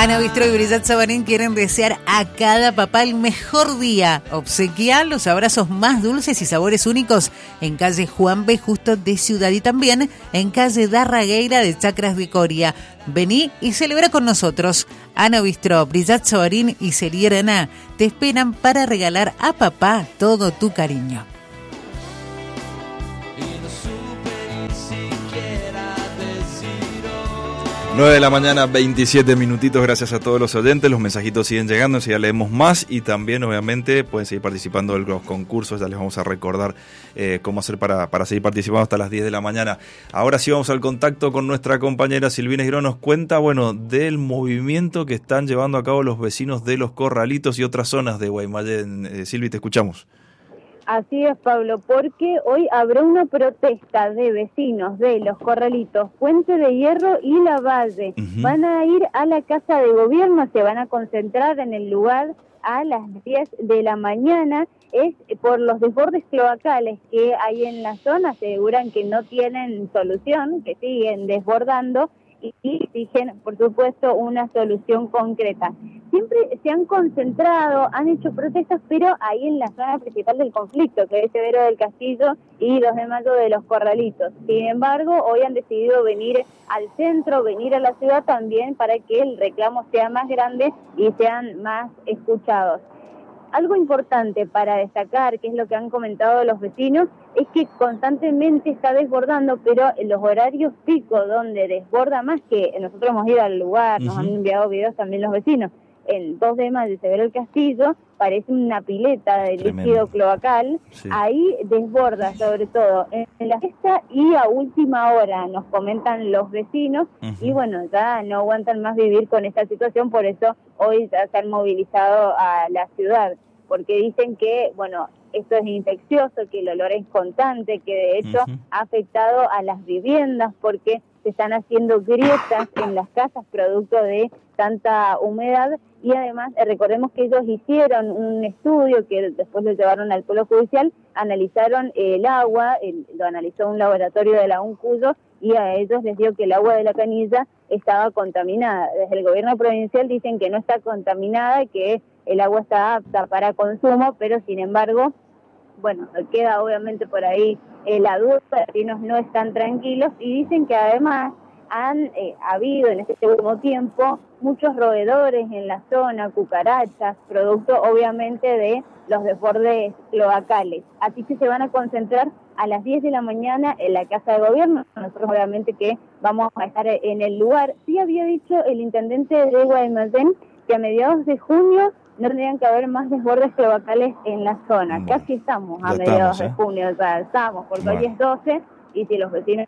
Ana Bistro y Brillat Sabarín quieren desear a cada papá el mejor día. Obsequia los abrazos más dulces y sabores únicos en calle Juan B. Justo de Ciudad y también en calle Darragueira de Chacras de Coria. Vení y celebra con nosotros. Ana Bistro, Brillat Sabarín y Serierana te esperan para regalar a papá todo tu cariño. 9 de la mañana, 27 minutitos, gracias a todos los oyentes, los mensajitos siguen llegando, ya leemos más y también obviamente pueden seguir participando de los concursos, ya les vamos a recordar cómo hacer para seguir participando hasta las 10 de la mañana. Ahora sí vamos al contacto con nuestra compañera Silvina Girón, nos cuenta, del movimiento que están llevando a cabo los vecinos de Los Corralitos y otras zonas de Guaymallén. Silvi, te escuchamos. Así es, Pablo, porque hoy habrá una protesta de vecinos de Los Corralitos, Puente de Hierro y La Valle. Van a ir a la Casa de Gobierno, se van a concentrar en el lugar a las 10 de la mañana. Es por los desbordes cloacales que hay en la zona, aseguran que no tienen solución, que siguen desbordando y exigen, por supuesto, una solución concreta. Siempre se han concentrado, han hecho protestas, pero ahí en la zona principal del conflicto, que es Severo del Castillo y 2 de Mayo de Los Corralitos. Sin embargo, hoy han decidido venir al centro, venir a la ciudad también para que el reclamo sea más grande y sean más escuchados. Algo importante para destacar, que es lo que han comentado los vecinos, es que constantemente está desbordando, pero en los horarios pico donde desborda más, que nosotros hemos ido al lugar, nos han enviado videos también los vecinos, el 2 de mayo de Severo del Castillo, parece una pileta de líquido cloacal, sí. Ahí desborda sobre todo en la fiesta y a última hora, nos comentan los vecinos, y ya no aguantan más vivir con esta situación, por eso hoy ya se han movilizado a la ciudad, porque dicen que, esto es infeccioso, que el olor es constante, que de hecho ha afectado a las viviendas, porque se están haciendo grietas en las casas producto de tanta humedad. Y además, recordemos que ellos hicieron un estudio que después lo llevaron al Polo Judicial, analizaron el agua, lo analizó un laboratorio de la UNCUYO, y a ellos les dio que el agua de la canilla estaba contaminada. Desde el gobierno provincial dicen que no está contaminada, que el agua está apta para consumo, pero sin embargo, queda obviamente por ahí la duda, los vecinos no están tranquilos y dicen que además han habido en este último tiempo muchos roedores en la zona, cucarachas, producto obviamente de los desbordes cloacales. Así que se van a concentrar a las 10 de la mañana en la Casa de Gobierno. Nosotros obviamente que vamos a estar en el lugar. Sí había dicho el intendente de Guaymallén que a mediados de junio no tendrían que haber más desbordes cloacales en la zona. Casi estamos a mediados de junio, ya estamos, porque hoy es 12 y si los vecinos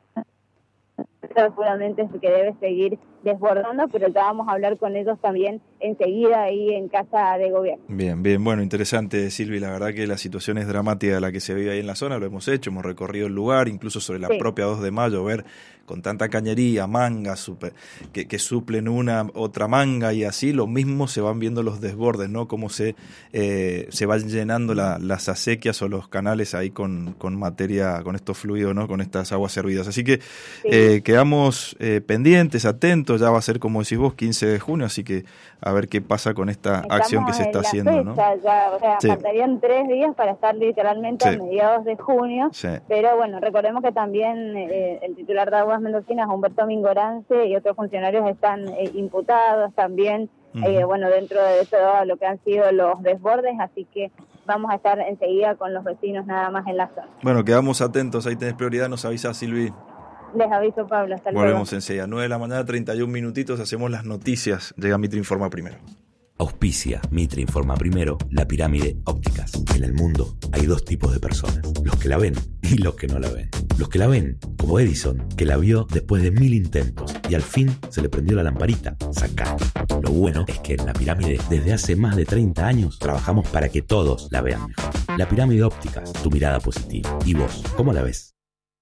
seguramente es que debe seguir desbordando, pero ya vamos a hablar con ellos también enseguida ahí en Casa de Gobierno. Bien, interesante, Silvi, la verdad que la situación es dramática la que se vive ahí en la zona, lo hemos hecho, hemos recorrido el lugar, incluso sobre la propia 2 de mayo, ver con tanta cañería, mangas, que suplen una, otra manga y así, lo mismo se van viendo los desbordes, ¿no? Cómo se van llenando las acequias o los canales ahí con materia, con estos fluidos, ¿no? Con estas aguas servidas. Así que quedamos pendientes, atentos, ya va a ser, como decís vos, 15 de junio, así que a ver qué pasa con esta acción que se está haciendo, fecha, ¿no? Ya, faltarían 3 días para estar literalmente a mediados de junio, pero recordemos que también el titular de Aguas Mendocinas, Humberto Mingorance, y otros funcionarios están imputados también, dentro de todo lo que han sido los desbordes, así que vamos a estar enseguida con los vecinos nada más en la zona. Quedamos atentos, ahí tenés prioridad, nos avisás, Silvi. Les aviso, Pablo, hasta luego. Volvemos enseguida, 9 de la mañana, 31 minutitos, hacemos las noticias, llega Mitre Informa Primero. Auspicia Mitre Informa Primero, La Pirámide Ópticas. En el mundo hay 2 tipos de personas, los que la ven y los que no la ven. Los que la ven, como Edison, que la vio después de 1000 intentos y al fin se le prendió la lamparita. Sacá. Lo bueno es que en La Pirámide, desde hace más de 30 años, trabajamos para que todos la vean mejor. La Pirámide Ópticas, tu mirada positiva. ¿Y vos, cómo la ves?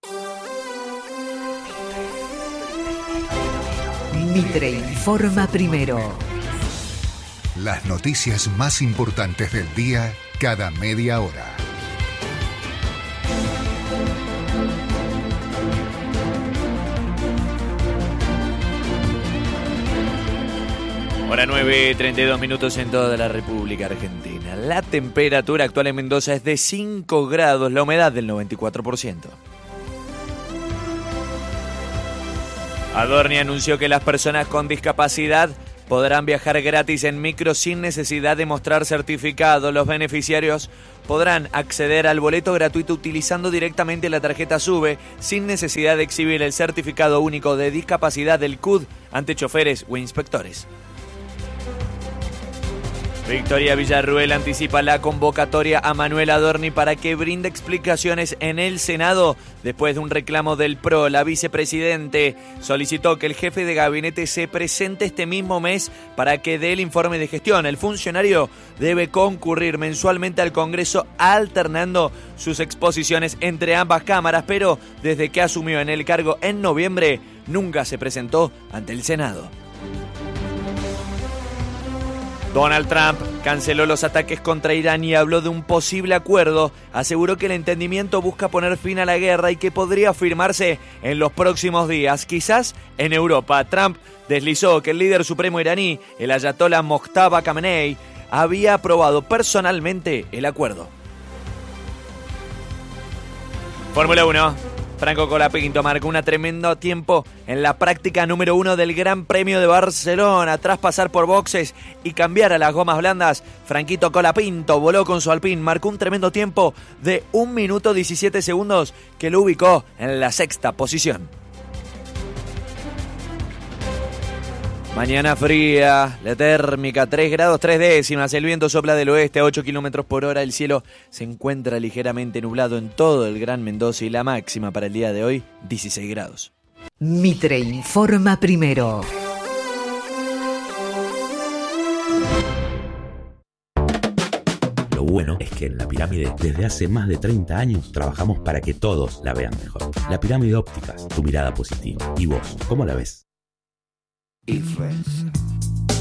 Mitre Informa Primero. Las noticias más importantes del día cada media hora. Hora 9:32 minutos en toda la República Argentina. La temperatura actual en Mendoza es de 5 grados, la humedad del 94%. Adorni anunció que las personas con discapacidad podrán viajar gratis en micro sin necesidad de mostrar certificado. Los beneficiarios podrán acceder al boleto gratuito utilizando directamente la tarjeta SUBE sin necesidad de exhibir el certificado único de discapacidad del CUD ante choferes o inspectores. Victoria Villarruel anticipa la convocatoria a Manuel Adorni para que brinde explicaciones en el Senado después de un reclamo del PRO. La vicepresidente solicitó que el jefe de gabinete se presente este mismo mes para que dé el informe de gestión. El funcionario debe concurrir mensualmente al Congreso alternando sus exposiciones entre ambas cámaras, pero desde que asumió en el cargo en noviembre nunca se presentó ante el Senado. Donald Trump canceló los ataques contra Irán y habló de un posible acuerdo. Aseguró que el entendimiento busca poner fin a la guerra y que podría firmarse en los próximos días, quizás en Europa. Trump deslizó que el líder supremo iraní, el ayatollah Mojtaba Khamenei, había aprobado personalmente el acuerdo. Fórmula 1. Franco Colapinto marcó un tremendo tiempo en la práctica número 1 del Gran Premio de Barcelona. Tras pasar por boxes y cambiar a las gomas blandas, Franquito Colapinto voló con su Alpine, marcó un tremendo tiempo de 1 minuto 17 segundos que lo ubicó en la 6ª posición. Mañana fría, la térmica 3 grados 3 décimas, el viento sopla del oeste a 8 kilómetros por hora, el cielo se encuentra ligeramente nublado en todo el Gran Mendoza y la máxima para el día de hoy, 16 grados. Mitre informa primero. Lo bueno es que en La Pirámide, desde hace más de 30 años, trabajamos para que todos la vean mejor. La Pirámide Ópticas, tu mirada positiva. ¿Y vos, cómo la ves? Ifes.